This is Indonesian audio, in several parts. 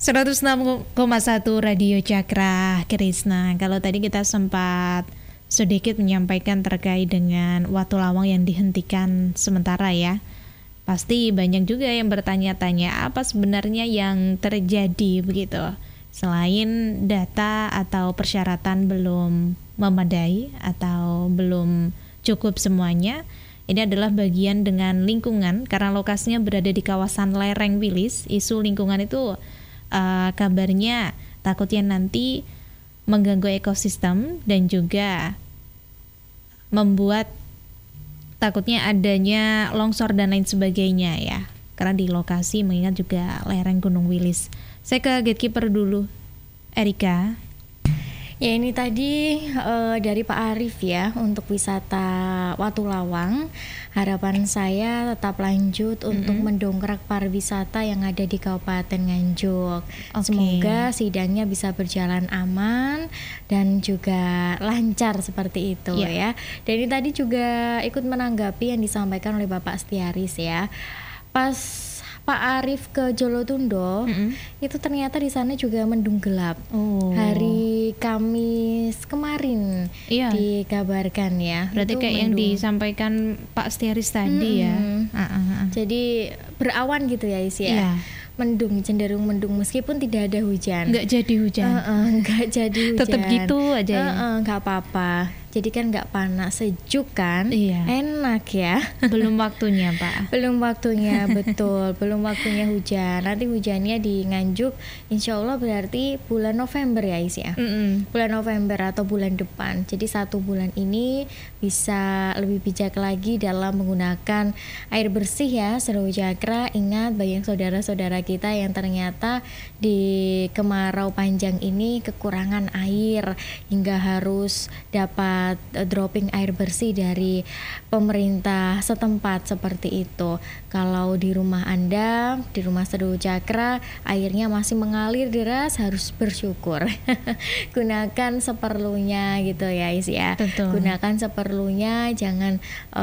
106,1 Radio Cakra Krisna. Kalau tadi kita sempat sedikit menyampaikan terkait dengan waktu lawang yang dihentikan sementara ya. Pasti banyak juga yang bertanya-tanya apa sebenarnya yang terjadi begitu. Selain data atau persyaratan belum memadai atau belum cukup semuanya, ini adalah bagian dengan lingkungan karena lokasinya berada di kawasan lereng Wilis. Isu lingkungan itu kabarnya takutnya nanti mengganggu ekosistem dan juga membuat takutnya adanya longsor dan lain sebagainya ya. Karena di lokasi mengingat juga lereng Gunung Wilis. Saya ke gatekeeper dulu, Erika. Ya ini tadi dari Pak Arif ya untuk wisata Watu Lawang. Harapan saya tetap lanjut untuk mendongkrak pariwisata yang ada di Kabupaten Nganjuk. Semoga sidangnya bisa berjalan aman dan juga lancar seperti itu ya. Dan ini tadi juga ikut menanggapi yang disampaikan oleh Bapak Setiaris ya. Pas Pak Arif ke Jolotundo, itu ternyata di sana juga mendung gelap. Hari Kamis kemarin dikabarkan ya. Berarti kayak yang disampaikan Pak Setiaris tadi ya. Jadi berawan gitu ya Isi ya. Mendung, cenderung mendung meskipun tidak ada hujan. Nggak jadi hujan. Nggak jadi hujan. Tetap gitu aja ya. Nggak apa-apa. Jadi kan nggak panas, sejuk kan, enak ya. Belum waktunya Pak. Belum waktunya, betul. Belum waktunya hujan. Nanti hujannya di Nganjuk, insya Allah berarti bulan November ya Is ya. Bulan November atau bulan depan. Jadi 1 bulan ini bisa lebih bijak lagi dalam menggunakan air bersih ya. Seru Cakra, ingat banyak saudara-saudara kita yang ternyata di kemarau panjang ini kekurangan air hingga harus dapat dropping air bersih dari pemerintah setempat seperti itu. Kalau di rumah Anda, di rumah Seru Cakra, airnya masih mengalir deras, harus bersyukur. Gunakan seperlunya gitu ya Is ya. Betul. Gunakan seperlunya, jangan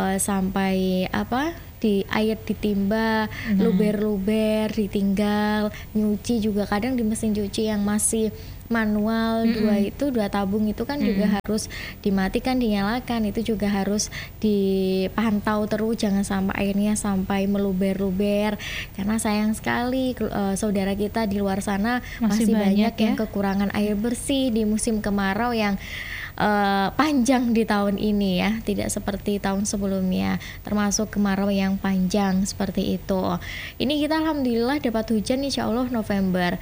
sampai di air ditimba, luber-luber ditinggal, nyuci juga kadang di mesin cuci yang masih manual dua tabung itu kan juga harus dimatikan, dinyalakan, itu juga harus dipantau terus, jangan sampai airnya sampai meluber-luber karena sayang sekali saudara kita di luar sana masih banyak yang kekurangan air bersih di musim kemarau yang panjang di tahun ini ya, tidak seperti tahun sebelumnya, termasuk kemarau yang panjang seperti itu. Ini kita alhamdulillah dapat hujan insya Allah November.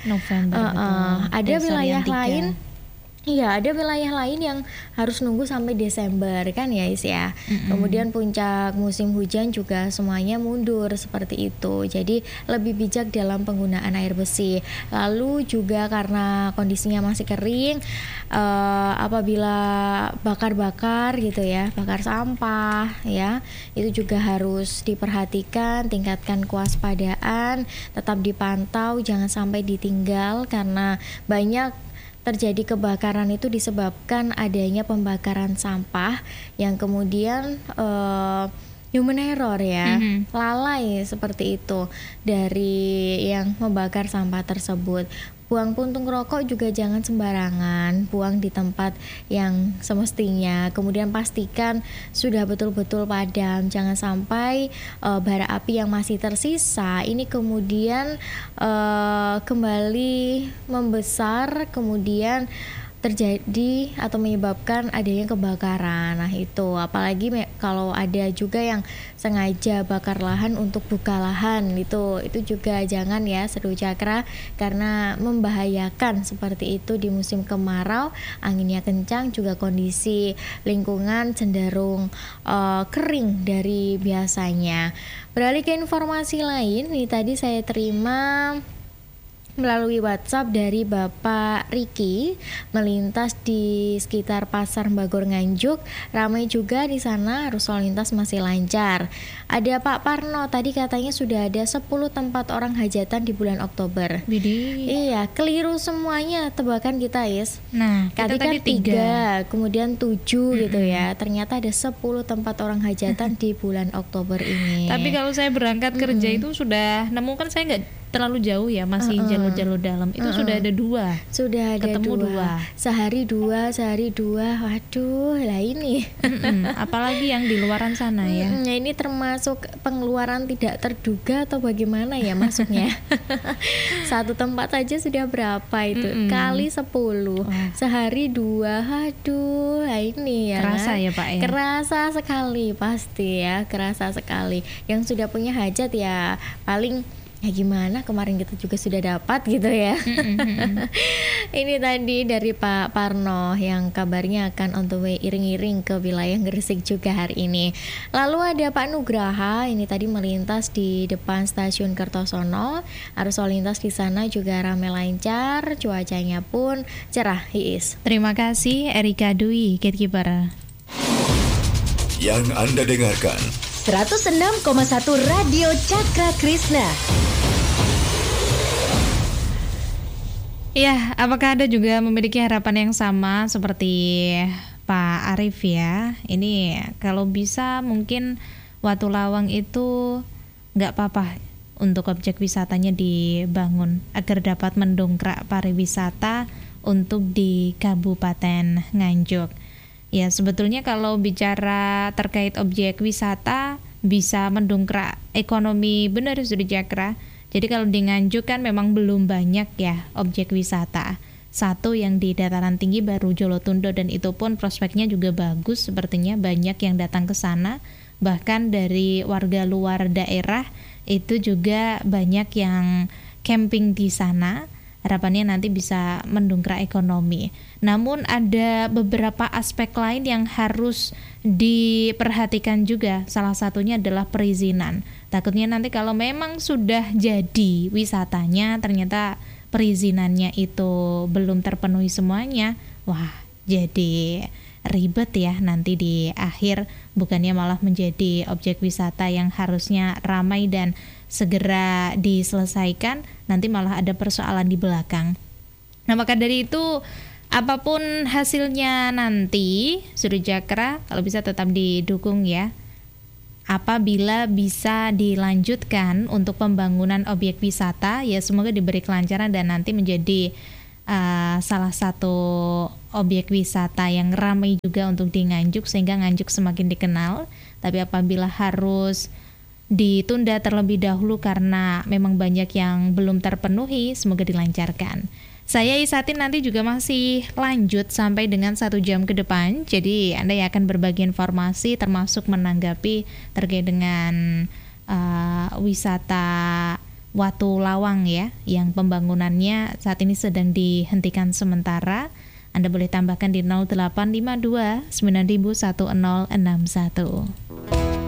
Ada wilayah lain. Iya, ada wilayah lain yang harus nunggu sampai Desember kan ya Is ya. Kemudian puncak musim hujan juga semuanya mundur seperti itu. Jadi lebih bijak dalam penggunaan air bersih. Lalu juga karena kondisinya masih kering, apabila bakar-bakar gitu ya, bakar sampah ya, itu juga harus diperhatikan, tingkatkan kewaspadaan, tetap dipantau, jangan sampai ditinggal karena banyak terjadi kebakaran itu disebabkan adanya pembakaran sampah yang kemudian human error ya, lalai seperti itu dari yang membakar sampah tersebut. Buang puntung rokok juga jangan sembarangan, buang di tempat yang semestinya. Kemudian pastikan sudah betul-betul padam, jangan sampai bara api yang masih tersisa ini kemudian kembali membesar, kemudian terjadi atau menyebabkan adanya kebakaran. Nah itu apalagi kalau ada juga yang sengaja bakar lahan untuk buka lahan, itu juga jangan ya Seru Cakra, karena membahayakan seperti itu di musim kemarau, anginnya kencang, juga kondisi lingkungan cenderung kering dari biasanya. Beralih ke informasi lain, ini tadi saya terima melalui WhatsApp dari Bapak Riki, melintas di sekitar Pasar Bagor Nganjuk, ramai juga di sana, arus lalu lintas masih lancar. Ada Pak Parno, tadi katanya sudah ada 10 tempat orang hajatan di bulan Oktober. Iya, keliru semuanya tebakan kita Is. Nah, kita tadi kan 3, kemudian 7 gitu ya. Ternyata ada 10 tempat orang hajatan di bulan Oktober ini. Tapi kalau saya berangkat kerja itu sudah nemu, kan saya nggak terlalu jauh ya, masih jalur-jalur dalam. Itu sudah ada 2. Sudah ada ketemu 2. Sehari 2. Waduh, lah ini. Apalagi yang di luaran sana ya. Ini termasuk pengeluaran tidak terduga atau bagaimana ya masuknya? Satu tempat saja sudah berapa itu? Kali 10. Sehari 2. Aduh, lah ini ya. Kerasa ya Pak ya. Kerasa sekali pasti ya, kerasa sekali. Yang sudah punya hajat ya paling ya gimana, kemarin kita juga sudah dapat gitu ya. Ini tadi dari Pak Parno yang kabarnya akan on the way iring-iring ke wilayah Gresik juga hari ini. Lalu ada Pak Nugraha, ini tadi melintas di depan stasiun Kertosono. Arus lalu lintas di sana juga ramai lancar, cuacanya pun cerah. Hiis. Terima kasih Erika Dwi, Gatekeeper. Yang Anda dengarkan 106,1 Radio Cakra Krishna. Ya, apakah Anda juga memiliki harapan yang sama seperti Pak Arif ya? Ini kalau bisa mungkin Watu Lawang itu nggak apa-apa untuk objek wisatanya dibangun agar dapat mendongkrak pariwisata untuk di Kabupaten Nganjuk. Ya, sebetulnya kalau bicara terkait objek wisata bisa mendongkrak ekonomi, benar Sudi Cakra. Jadi kalau di Nganjuk kan memang belum banyak ya objek wisata. Satu yang di dataran tinggi baru Jolotundo, dan itu pun prospeknya juga bagus, sepertinya banyak yang datang ke sana. Bahkan dari warga luar daerah itu juga banyak yang camping di sana. Harapannya nanti bisa mendongkrak ekonomi. Namun ada beberapa aspek lain yang harus diperhatikan juga. Salah satunya adalah perizinan. Takutnya nanti kalau memang sudah jadi wisatanya, ternyata perizinannya itu belum terpenuhi semuanya. Wah, jadi ribet ya nanti di akhir, bukannya malah menjadi objek wisata yang harusnya ramai dan segera diselesaikan, nanti malah ada persoalan di belakang. Nah, maka dari itu apapun hasilnya nanti, Suri Cakra kalau bisa tetap didukung ya. Apabila bisa dilanjutkan untuk pembangunan objek wisata, ya semoga diberi kelancaran dan nanti menjadi salah satu objek wisata yang ramai juga untuk di Nganjuk, sehingga Nganjuk semakin dikenal. Tapi apabila harus ditunda terlebih dahulu karena memang banyak yang belum terpenuhi, semoga dilancarkan. Saya Isatin nanti juga masih lanjut sampai dengan 1 jam ke depan. Jadi Anda yang akan berbagi informasi termasuk menanggapi terkait dengan wisata Watu Lawang ya, yang pembangunannya saat ini sedang dihentikan sementara. Anda boleh tambahkan di 0852 901061.